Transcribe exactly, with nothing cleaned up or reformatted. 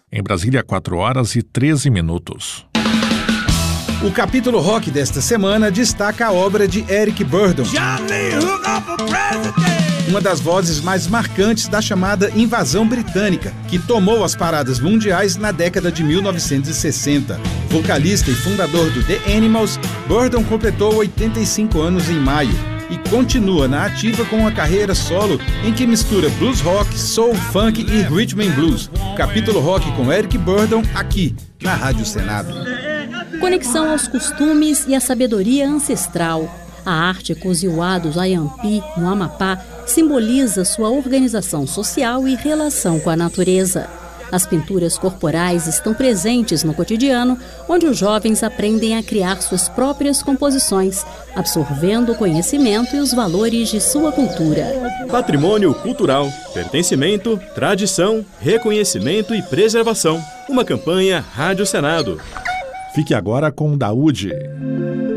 Em Brasília, quatro horas e treze minutos. O capítulo rock desta semana destaca a obra de Eric Burdon, uma das vozes mais marcantes da chamada invasão britânica, que tomou as paradas mundiais na década de mil novecentos e sessenta. Vocalista e fundador do The Animals, Burdon completou oitenta e cinco anos em maio e continua na ativa com uma carreira solo em que mistura blues rock, soul, funk e rhythm and blues. Capítulo rock com Eric Burdon aqui na Rádio Senado. Conexão aos costumes e à sabedoria ancestral. A arte Cozioá dos Ayampi, no Amapá, simboliza sua organização social e relação com a natureza. As pinturas corporais estão presentes no cotidiano, onde os jovens aprendem a criar suas próprias composições, absorvendo o conhecimento e os valores de sua cultura. Patrimônio cultural, pertencimento, tradição, reconhecimento e preservação. Uma campanha Rádio Senado. Fique agora com Daúde.